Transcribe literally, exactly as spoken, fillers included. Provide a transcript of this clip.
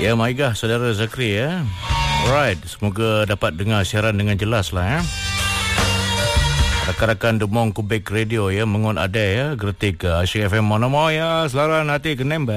Ya, Maigah, saudara Zakri ya. Alright, semoga dapat dengar siaran dengan jelas lah ya. Rakan-rakan Demong Kubek Radio ya, mengon ada ya, gertik Asyik F M mana mau ya, selaran hati kenemba.